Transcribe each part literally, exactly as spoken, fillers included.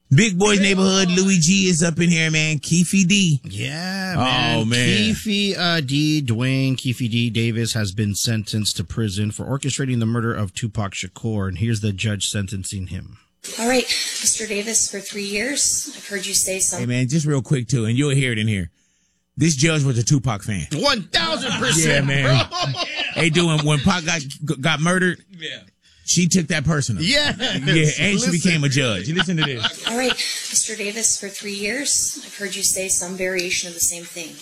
Big Boys Neighborhood, Louis G is up in here, man. Keefe D. Yeah, man. Oh, man. Keefe uh, D. Dwayne Keefe D. Davis has been sentenced to prison for orchestrating the murder of Tupac Shakur. And here's the judge sentencing him. All right, Mister Davis, for three years, I've heard you say something. Hey, man, just real quick, too, and you'll hear it in here. This judge was a Tupac fan. one thousand percent, yeah, man. bro. Hey, doing when Pac got got murdered, yeah. She took that personal. Yeah. Yeah, and Listen. she became a judge. Listen to this. All right, Mister Davis, for three years, I've heard you say some variation of the same thing.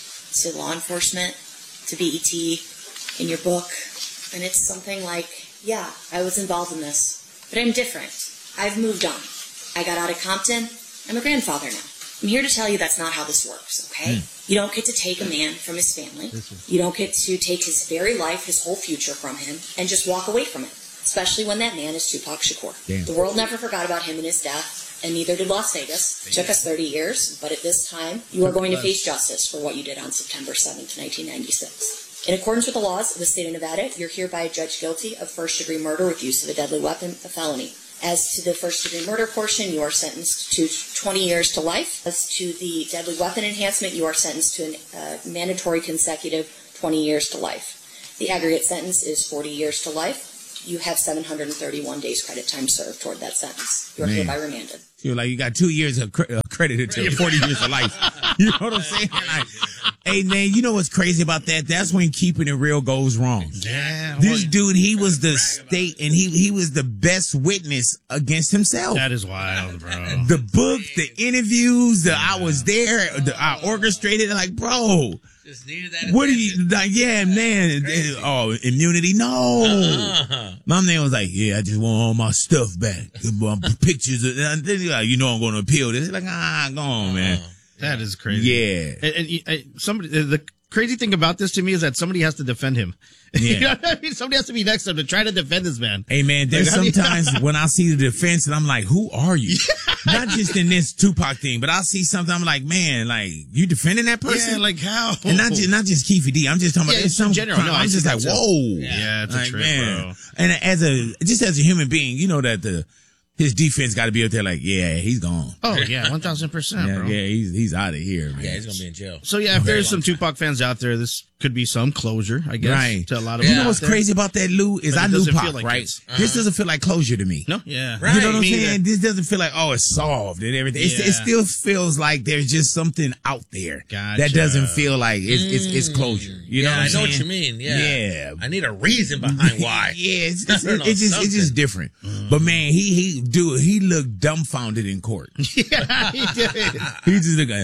To law enforcement, to B E T, in your book. And it's something like, yeah, I was involved in this, but I'm different. I've moved on. I got out of Compton. I'm a grandfather now. I'm here to tell you that's not how this works, okay? Mm. You don't get to take a man from his family. You don't get to take his very life, his whole future from him, and just walk away from it. Especially when that man is Tupac Shakur. Damn. The world never forgot about him and his death, and neither did Las Vegas. It took us thirty years, but at this time, you are going to face justice for what you did on September seventh, nineteen ninety-six. In accordance with the laws of the state of Nevada, you're hereby judged guilty of first-degree murder with use of a deadly weapon, a felony. As to the first-degree murder portion, you are sentenced to twenty years to life. As to the deadly weapon enhancement, you are sentenced to a uh, mandatory consecutive twenty years to life. The aggregate sentence is forty years to life. You have seven hundred thirty-one days credit time served toward that sentence. You are hereby remanded. You're like, you got two years of cre- uh, credited to forty years of life. You know what I'm saying? Like, hey, man, you know what's crazy about that? That's when keeping it real goes wrong. Yeah. This dude, he was the state, and he, he was the best witness against himself. That is wild, bro. The book, the interviews, the yeah. I was there, the, I orchestrated, like, bro. Just needed that. What do you, like, yeah, man. Oh, immunity? No. Uh-huh. My man was like, yeah, I just want all my stuff back. Pictures. Of, you know I'm going to appeal this. Like, ah, go on, man. Uh-huh. That is crazy. Yeah. And, and, and somebody, the crazy thing about this to me is that somebody has to defend him. Yeah. You know what I mean? Somebody has to be next to him to try to defend this man. Hey, man, there's like, sometimes when I see the defense and I'm like, who are you? Not just in this Tupac thing, but I'll see something, I'm like, man, like, you defending that person? Yeah, like how? And not just, not just Keefe D. I'm just talking yeah, about some in general. No, I'm just like, too. whoa. Yeah, yeah it's like, a trip, man. bro. And as a, just as a human being, you know that the, his defense got to be up there like, yeah, he's gone. Oh, yeah, one thousand percent, yeah, bro. Yeah, he's he's out of here, man. Yeah, he's going to be in jail. So, yeah, if there's some time. Tupac fans out there, this could be some closure, I guess, right. to a lot of You know what's crazy about that, Lou, is I knew Pac, like right? uh-huh. This doesn't feel like closure to me. No? Yeah. Right. You know what I'm me saying? either. This doesn't feel like, oh, it's solved and everything. Yeah. It's, it still feels like there's just something out there Gotcha. that doesn't feel like it's, it's, it's closure. You yeah, know what I'm I know saying? what you mean. Yeah. Yeah. I need a reason behind why. yeah, it's, it's, it, it's just, it's just different. Mm. But man, he, he, dude, he looked dumbfounded in court. Yeah, he did. He just looked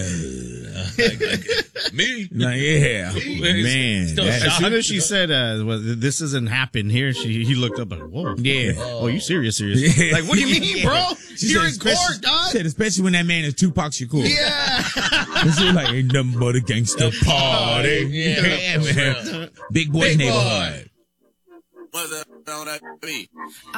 like, uh, me? Like, yeah. Man. As soon as she said, uh, well, this doesn't happen here, she, he looked up like, whoa. Yeah. Oh, you serious, serious? Yeah. Like, what do you mean, bro? She You're in court, dog. She said, especially when that man is Tupac Shakur. Yeah. And she like, ain't nothing but a gangster party. Yeah, yeah, man. Big Boys Big Neighborhood. Boy. What's up on that beat?